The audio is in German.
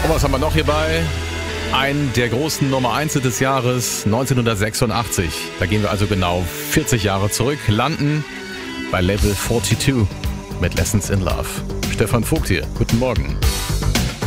Und was haben wir noch hierbei? Ein der großen Nummer 1 des Jahres 1986. Da gehen wir also genau 40 Jahre zurück, landen bei Level 42 mit Lessons in Love. Stefan Vogt hier, guten Morgen.